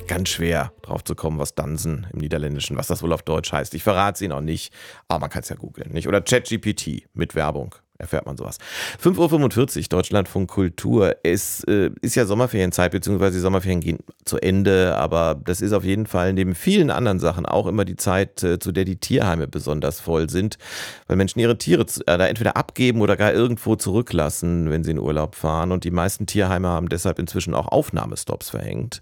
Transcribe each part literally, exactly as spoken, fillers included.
ganz schwer drauf zu kommen, was Dansen im Niederländischen, was das wohl auf Deutsch heißt. Ich verrate es Ihnen auch nicht, aber man kann es ja googeln, nicht? Oder ChatGPT mit Werbung. Erfährt man sowas. fünf Uhr fünfundvierzig, Deutschlandfunk Kultur. Es äh, ist ja Sommerferienzeit, beziehungsweise die Sommerferien gehen zu Ende, aber das ist auf jeden Fall neben vielen anderen Sachen auch immer die Zeit, äh, zu der die Tierheime besonders voll sind, weil Menschen ihre Tiere zu, äh, da entweder abgeben oder gar irgendwo zurücklassen, wenn sie in Urlaub fahren. Und die meisten Tierheime haben deshalb inzwischen auch Aufnahmestops verhängt.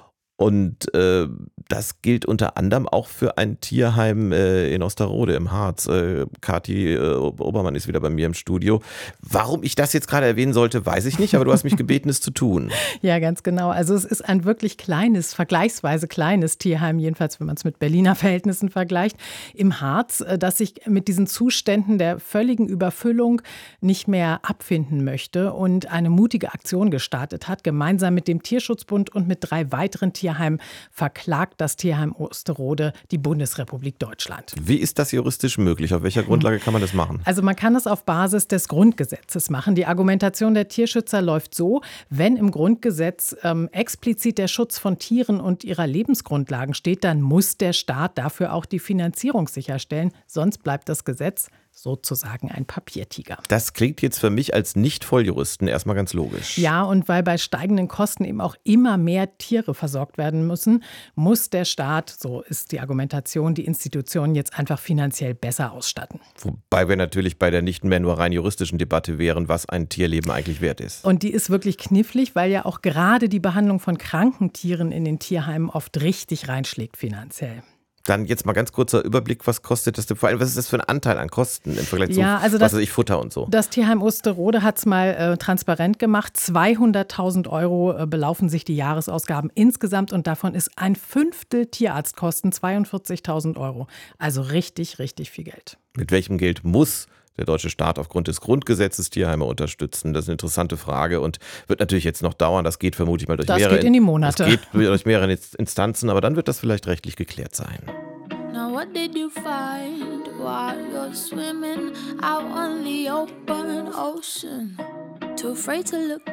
Und äh, das gilt unter anderem auch für ein Tierheim äh, in Osterode im Harz. Äh, Kathi äh, Obermann ist wieder bei mir im Studio. Warum ich das jetzt gerade erwähnen sollte, weiß ich nicht, aber du hast mich gebeten, es zu tun. Ja, ganz genau. Also es ist ein wirklich kleines, vergleichsweise kleines Tierheim, jedenfalls wenn man es mit Berliner Verhältnissen vergleicht, im Harz, das sich mit diesen Zuständen der völligen Überfüllung nicht mehr abfinden möchte und eine mutige Aktion gestartet hat, gemeinsam mit dem Tierschutzbund und mit drei weiteren Tierheimen verklagt das Tierheim Osterode die Bundesrepublik Deutschland. Wie ist das juristisch möglich? Auf welcher Grundlage kann man das machen? Also man kann das auf Basis des Grundgesetzes machen. Die Argumentation der Tierschützer läuft so: Wenn im Grundgesetz ähm, explizit der Schutz von Tieren und ihrer Lebensgrundlagen steht, dann muss der Staat dafür auch die Finanzierung sicherstellen. Sonst bleibt das Gesetz sozusagen ein Papiertiger. Das klingt jetzt für mich als Nicht-Volljuristen erstmal ganz logisch. Ja, und weil bei steigenden Kosten eben auch immer mehr Tiere versorgt werden müssen, muss der Staat, so ist die Argumentation, die Institutionen jetzt einfach finanziell besser ausstatten. Wobei wir natürlich bei der nicht mehr nur rein juristischen Debatte wären, was ein Tierleben eigentlich wert ist. Und die ist wirklich knifflig, weil ja auch gerade die Behandlung von kranken Tieren in den Tierheimen oft richtig reinschlägt finanziell. Dann jetzt mal ganz kurzer Überblick, was kostet das denn? Vor allem, was ist das für ein Anteil an Kosten im Vergleich ja, zu also was das, weiß ich, Futter und so? Das Tierheim Osterode hat es mal äh, transparent gemacht. zweihunderttausend Euro äh, belaufen sich die Jahresausgaben insgesamt und davon ist ein Fünftel Tierarztkosten, zweiundvierzigtausend Euro. Also richtig, richtig viel Geld. Mit welchem Geld muss der deutsche Staat aufgrund des Grundgesetzes Tierheime unterstützen? Das ist eine interessante Frage und wird natürlich jetzt noch dauern. Das geht vermutlich mal durch das mehrere geht in die Monate. Das geht durch mehrere Instanzen, aber dann wird das vielleicht rechtlich geklärt sein. Now what did you find while you're swimming out on the open ocean? Too afraid to look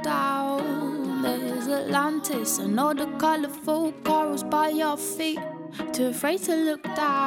down. There's Atlantis and all the colorful corals by your feet. Too afraid to look down.